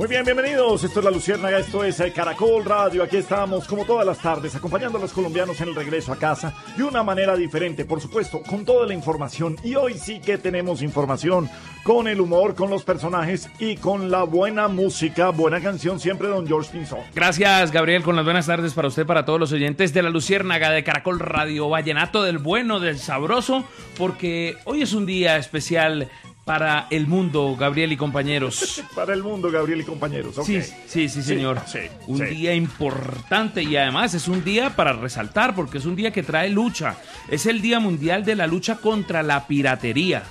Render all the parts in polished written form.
Muy bien, bienvenidos. Esto es La Luciérnaga, esto es Caracol Radio. Aquí estamos, como todas las tardes, acompañando a los colombianos en el regreso a casa de una manera diferente, por supuesto, con toda la información. Y hoy sí que tenemos información, con el humor, con los personajes y con la buena música, buena canción siempre, don George Pinzón. Gracias, Gabriel, con las buenas tardes para usted, para todos los oyentes de La Luciérnaga de Caracol Radio. Vallenato del bueno, del sabroso, porque hoy es un día especial para el mundo, Gabriel y compañeros. Para el mundo, Gabriel y compañeros. Okay. Sí, señor. Sí, un día importante y además es un día para resaltar porque es un día que trae lucha. Es el Día Mundial de la Lucha contra la Piratería.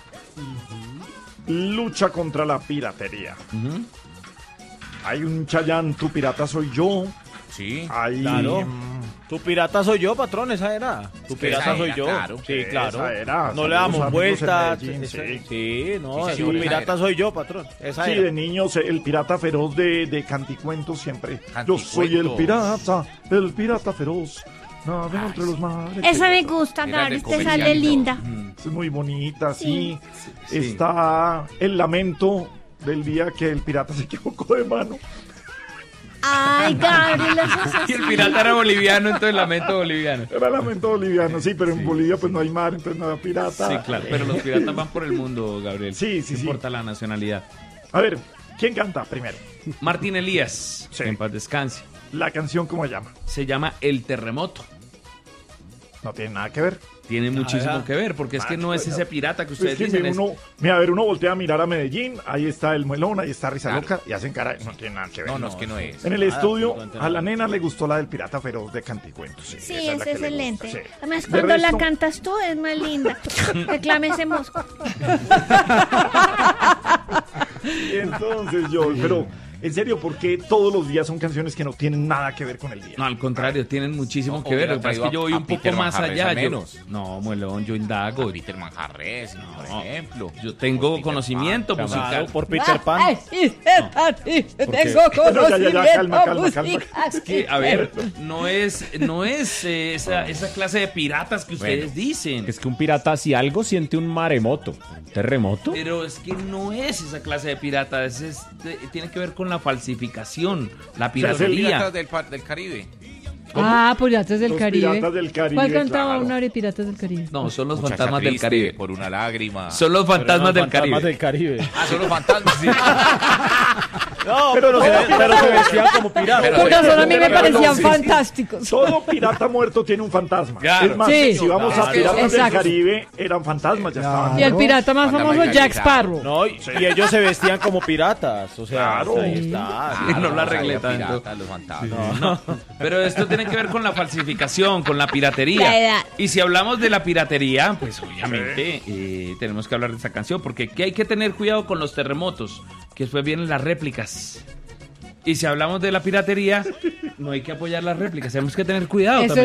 Lucha contra la piratería. Hay un Chayán, tu pirata soy yo. Sí, Hay... claro. Tu pirata soy yo, patrón, esa era. Tu pirata soy yo. Claro, sí, claro. Esa era. No le damos vueltas. Sí, tu pirata soy yo, patrón. Esa sí, era. de niños, el pirata feroz de Canticuentos siempre. Yo soy el pirata feroz. Navego entre los mares. Esa me gusta, Gary, te sale linda. Es muy bonita, sí. Está el lamento del día que el pirata se equivocó de mano. Ay, Gabriel, eso es así. Y el pirata era boliviano, entonces lamento boliviano. Era lamento boliviano, sí, pero en Bolivia pues no hay mar, entonces no hay pirata. Sí, claro, pero los piratas van por el mundo, Gabriel. Sí. No importa la nacionalidad. A ver, ¿quién canta primero? Martín Elías, Sí. en paz descanse. La canción, ¿cómo se llama? Se llama El Terremoto. No tiene nada que ver. Tiene muchísimo que ver, porque es que no es ese pirata que ustedes dicen. Uno voltea a mirar a Medellín, ahí está el Muelón, ahí está Risa Loca, y hacen cara, no tiene nada que ver. No, es que no es. En el estudio, a la nena le gustó la del pirata feroz de Canticuentos. Sí, esa es la que le excelente. gusta, sí. Además, De cuando resto- la cantas tú es más linda. Reclame ese mosco. Y entonces pero en serio, ¿por qué todos los días son canciones que no tienen nada que ver con el día? No, al contrario, tienen muchísimo No, que ver. Lo que hubiera pasa es que yo voy traído un a poco Peter más Manjarres allá. al menos. No, Muelón, yo indago. Peter Manjarres, por ejemplo. Yo tengo conocimiento musical. Claro, por Peter Pan. Tengo Ya, calma. Es que, a ver, no es esa clase de piratas que ustedes dicen. Es que un pirata, si algo, siente un maremoto, un terremoto. Pero es que no es esa clase de pirata, tiene que ver con la falsificación, la piratería. Piratas del Caribe. Piratas del Los Caribe. Piratas del Caribe, ¿Cuál cantaba claro. una de Piratas del Caribe? No, son los Muchacha fantasmas del triste, Caribe. Por una lágrima. Son los fantasmas del Caribe. del Caribe. Son los fantasmas. Sí. No, pero se vestían como piratas. Por razón a mí me parecían sí. fantásticos. Todo pirata muerto tiene un fantasma. Claro. Es más, Sí. si vamos a Claro. Piratas del Exacto. Caribe, eran fantasmas, ya estaban. Y el pirata más Fantasma famoso, del Jack Caribe, Sparrow. No, y ellos se vestían como piratas. O sea, Claro. ahí está. Sí, no la arreglé Los tanto. piratas, los fantasmas. No, pero esto tiene que ver con la falsificación, con la La piratería. edad. Y si hablamos de la piratería, pues obviamente tenemos que hablar de esta canción, porque aquí hay que tener cuidado con los terremotos, que después vienen las réplicas. Y si hablamos de la piratería, no hay que apoyar las réplicas, tenemos que tener cuidado Eso también.